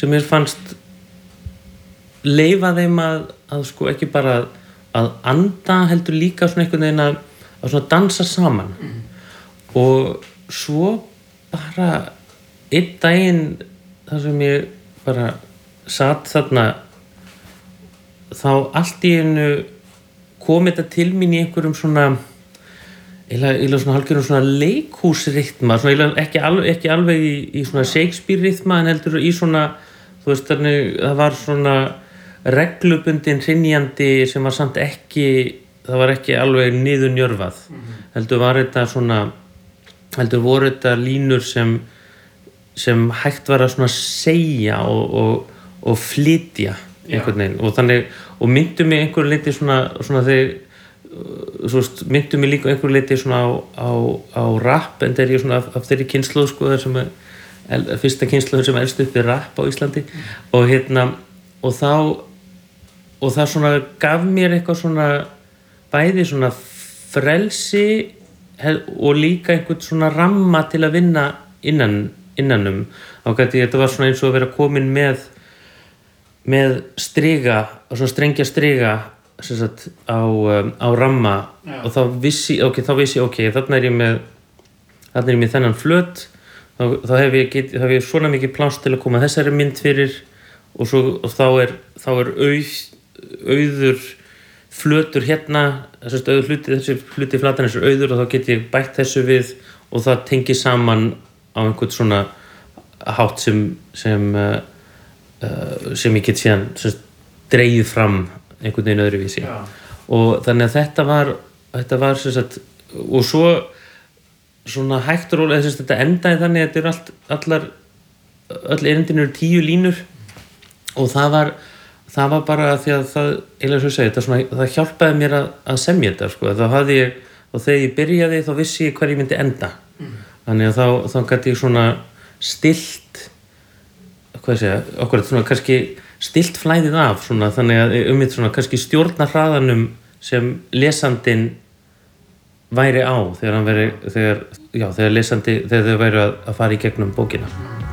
sem mér fannst leyfa þeim að sko ekki bara að anda heldur líka svona einhvern veginn að svona dansa saman og svo bara einn daginn þar sem ég bara satt þarna þá allt í einu kom þetta til mín í einhverjum svona eiginlega svona hálfgerðum svona leikhúsrytma svona ekki alveg í svona Shakespeare-rytma en heldur í svona þú veist þannig það var svona reglubundin hrynjandi sem var samt ekki það var ekki alveg niðurnjörvað heldur voru þetta línur sem hægt var að svona segja og flytja einhvern veginn og þannig og myndu mig einhverju leyti svona þeir myndu mig líka einhverju leyti svona á rap en þeir ég svona af þeirri kynslóð sko þar sem fyrsta kynslóð sem elst upp í rap á Íslandi og það svona gaf mér eitthvað svona bæði svona frelsi og líka einhvern svona ramma til að vinna innanum og þetta var svona eins og að vera komin með striga og svona strengja striga sem sagt á ramma og þá vissi þarna er ég með þennan flöt þá hef ég svona mikið pláss til að koma þessari mynd fyrir og þá er auður flötur hérna þessi hluti flatan er auður og þá get ég bætt þessu við og það tengir saman á einhvern svona hátt sem ég get síðan dregið fram einhvern veginn öðruvísi og þannig að þetta var sem sagt og svo svona hægt og rólega þetta endaði þannig að þetta er öll erindin eru 10 línur og það var bara því að það hjálpaði mér að semja þetta sko. Þá hafði ég og þegar ég byrjaði þá vissi ég hvar ég myndi enda þannig að þá gat ég svona stillt okkur svona kannski stillt flæðið af svona, þannig að svona kannski stjórna hraðanum sem lesandinn væri á þegar lesandi þegar þau væru að fara í gegnum bókina